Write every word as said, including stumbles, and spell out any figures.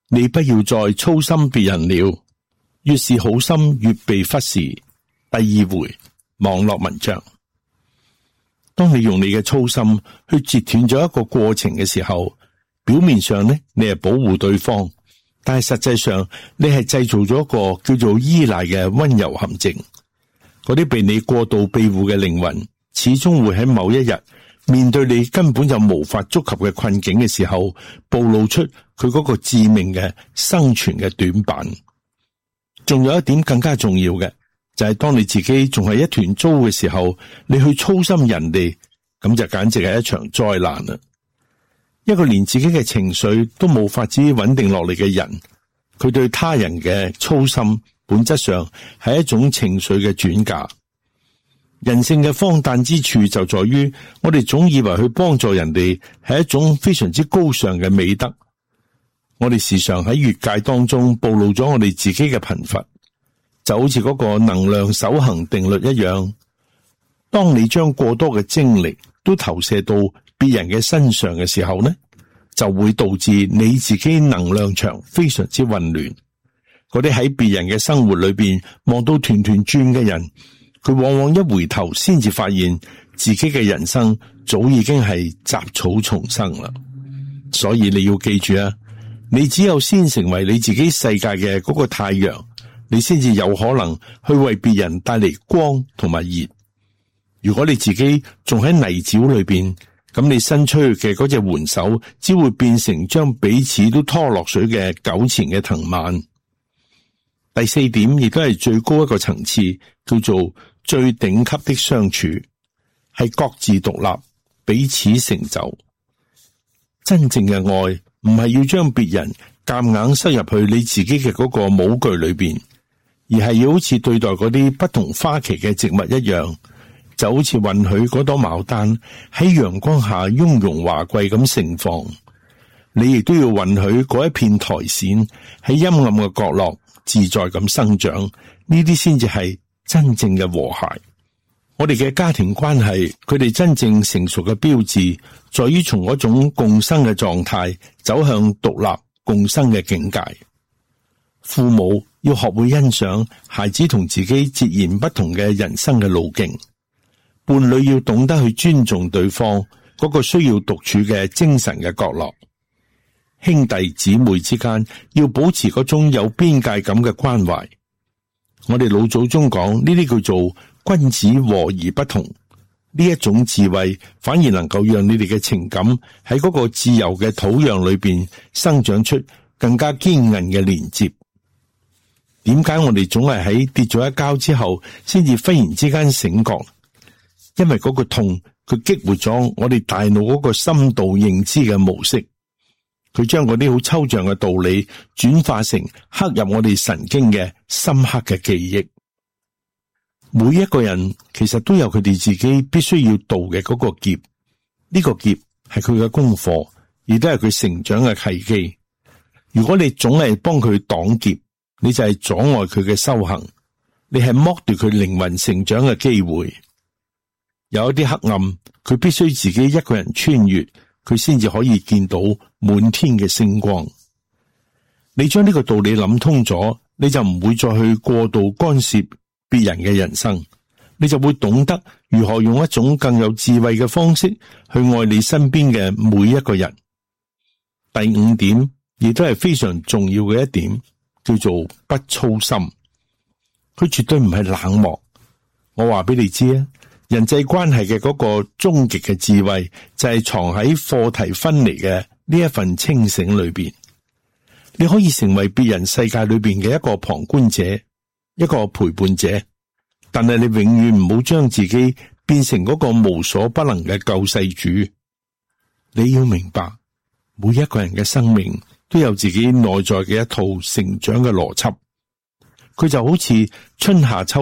你不要再操心別人了，越是好心越被忽視。第二回網絡文章。當你用你嘅操心去截斷咗一個過程嘅時候，表面上呢，你係保護對方，但係實際上你係製造咗一個叫做依賴嘅溫柔陷阱。嗰啲被你過度庇護嘅靈魂，始終會喺某一日面對你根本就無法觸及嘅困境嘅時候，暴露出佢嗰個致命嘅生存嘅短板。仲有一點更加重要嘅，就係當你自己仲係一團糟嘅時候，你去操心人哋，咁就簡直係一場災難啦。一個連自己嘅情緒都冇法子穩定落嚟嘅人，佢對他人嘅操心本質上係一種情緒嘅轉嫁。人性嘅荒誕之處就在於，我哋總以為去幫助人哋係一種非常之高尚嘅美德。我哋時常喺越界當中暴露咗我哋自己嘅貧乏，就好似嗰個能量守恆定律一樣。當你將過多嘅精力都投射到別人嘅身上嘅時候呢，就會導致你自己能量場非常之混亂。嗰啲喺別人嘅生活裏邊望到團團轉嘅人，佢往往一回頭先至發現自己嘅人生早已經係雜草叢生啦。所以你要記住啊，你只有先成為你自己世界嘅嗰個太陽，你先至有可能去為別人帶嚟光同埋熱。如果你自己仲喺泥沼裏邊，咁你伸出去嘅嗰隻援手只會變成將彼此都拖落水嘅糾纏嘅藤蔓。第四點亦都係最高一個層次，叫做最頂級的相處，係各自獨立，彼此成就。真正嘅愛唔係要將別人夾硬塞入去你自己嘅嗰個模具裏邊，而係要好似對待嗰啲不同花期嘅植物一樣，就好似允許嗰朵牡丹喺陽光下雍容華貴咁盛放，你亦都要允許嗰一片苔蘚喺陰暗嘅角落自在咁生長，呢啲先至係真正嘅和諧。我哋嘅家庭關係，佢哋真正成熟嘅標誌，在於從嗰種共生嘅狀態走向獨立共生嘅境界。父母要學會欣賞孩子同自己截然不同嘅人生嘅路徑，伴侶要懂得去尊重對方嗰個需要獨處嘅精神嘅角落。兄弟姊妹之間要保持嗰種有邊界感嘅關懷。我哋老祖宗講呢啲叫做君子和而不同，呢一種智慧反而能夠讓你哋嘅情感喺嗰個自由嘅土壤裏邊生長出更加堅韌嘅連接。點解我哋總係喺跌咗一跤之後先至忽然之間醒覺？因為嗰個痛佢激活咗我哋大腦嗰個深度認知嘅模式，佢將嗰啲好抽象嘅道理轉化成刻入我哋神經嘅深刻嘅記憶。每一個人其實都有佢哋自己必須要渡嘅嗰個劫，呢個劫係佢嘅功課，亦都係佢成長嘅契機。如果你總係幫佢擋劫，你就係阻礙佢嘅修行，你係剝奪佢靈魂成長嘅機會。有一啲黑暗，佢必須自己一個人穿越，佢先至可以見到滿天嘅星光。你將呢個道理諗通咗，你就唔會再去過度干涉別人嘅人生，你就會懂得如何用一種更有智慧嘅方式去愛你身邊嘅每一個人。第五點亦都係非常重要嘅一點，叫做不操心。佢絕對唔係冷漠。我話俾你知啊，人際關係嘅嗰個終極嘅智慧就係藏喺課題分離嘅呢一份清醒裏邊。你可以成為別人世界裏邊嘅一個旁觀者，一個陪伴者，但係你永遠唔好將自己變成嗰個無所不能嘅救世主。你要明白，每一個人嘅生命都有自己內在嘅一套成長嘅邏輯，佢就好似春夏秋